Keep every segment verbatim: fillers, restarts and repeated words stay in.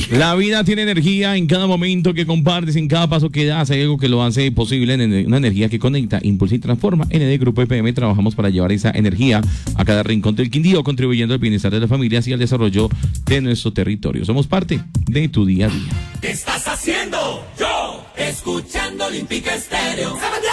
La vida tiene energía en cada momento que compartes, en cada paso que das. Hay algo que lo hace posible, en una energía que conecta, impulsa y transforma. En el Grupo E P M trabajamos para llevar esa energía a cada rincón del Quindío, contribuyendo al bienestar de las familias y al desarrollo de nuestro territorio. Somos parte de tu día a día. ¿Qué estás haciendo? Yo, escuchando Olímpica Estéreo.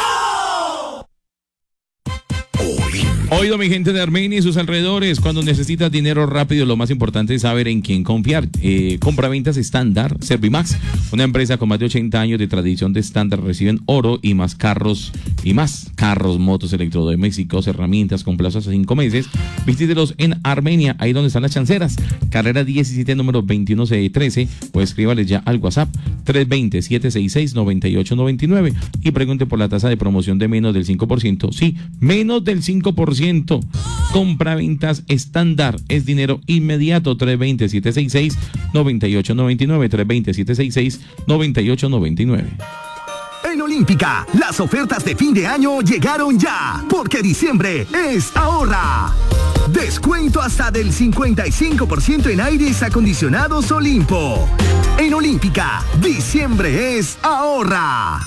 Oído, mi gente de Armenia y sus alrededores, cuando necesitas dinero rápido, lo más importante es saber en quién confiar. Eh, Compraventas Estándar, Servimax, una empresa con más de ochenta años de tradición de estándar, reciben oro y más carros, y más carros, motos, electrodomésticos, herramientas con plazos a cinco meses. Visítelos en Armenia, ahí donde están las chanceras, carrera diecisiete, número veintiuno C trece, o escríbales ya al WhatsApp tres dos cero, siete seis seis, nueve ocho nueve nueve y pregunte por la tasa de promoción de menos del cinco por ciento. Sí, menos del cinco por ciento. Compraventas Estándar es dinero inmediato. Tres dos cero, siete seis seis, nueve ocho nueve nueve, tres dos cero, siete seis seis, nueve ocho nueve nueve. En Olímpica, las ofertas de fin de año llegaron ya, porque diciembre es ahorra. Descuento hasta del cincuenta y cinco por ciento en aires acondicionados Olimpo. En Olímpica, diciembre es ahorra.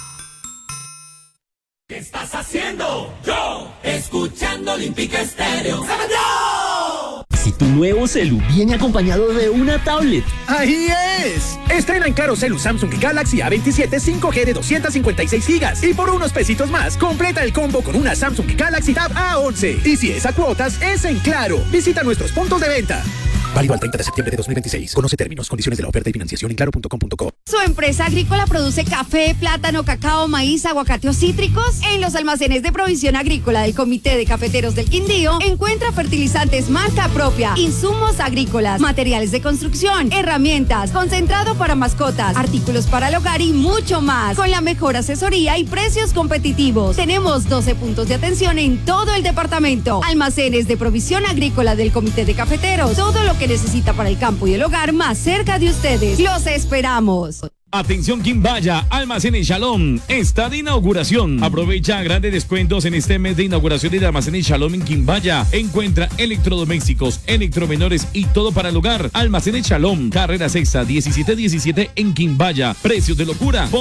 ¿Qué estás haciendo? Yo, escuchando Olímpica Estéreo. Si tu nuevo celu viene acompañado de una tablet. ¡Ahí es! Estrena en Claro Celu Samsung Galaxy A veintisiete cinco G de doscientos cincuenta y seis gigas. Y por unos pesitos más, completa el combo con una Samsung Galaxy Tab A once. Y si es a cuotas, es en Claro. Visita nuestros puntos de venta. Válido al treinta de septiembre de dos mil veintiséis. Conoce términos, condiciones de la oferta y financiación en claro punto com punto co. ¿Su empresa agrícola produce café, plátano, cacao, maíz, aguacate o cítricos? En los almacenes de provisión agrícola del Comité de Cafeteros del Quindío encuentra fertilizantes marca propia, insumos agrícolas, materiales de construcción, herramientas, concentrado para mascotas, artículos para el hogar y mucho más, con la mejor asesoría y precios competitivos. Tenemos doce puntos de atención en todo el departamento. Almacenes de provisión agrícola del Comité de Cafeteros. Todo lo que necesita para el campo y el hogar más cerca de ustedes. Los esperamos. Atención Quimbaya, Almacenes Shalom está de inauguración. Aprovecha grandes descuentos en este mes de inauguración de Almacenes Shalom en Quimbaya. Encuentra electrodomésticos, electromenores y todo para el hogar. Almacenes Shalom, carrera sexta, diecisiete diecisiete en Quimbaya. Precios de locura.